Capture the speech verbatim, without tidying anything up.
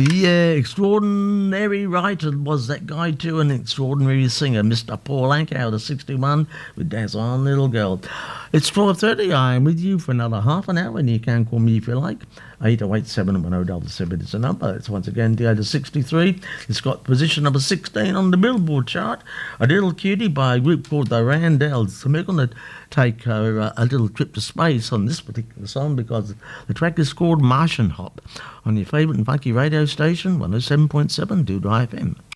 Yeah, extraordinary writer was that guy too, an extraordinary singer, Mister Paul Anka out of sixty-one with Dance On Little Girl. It's twelve thirty, I'm with you for another half an hour, and you can call me if you like. eight oh eight, seven one oh seven seven is the number. It's once again the to sixty-three. It's got position number sixteen on the Billboard chart. A Little Cutie by a group called the Randells. So we're going to take uh, a little trip to space on this particular song because the track is called Martian Hop on your favourite and funky radio station, one oh seven point seven Doodah F M.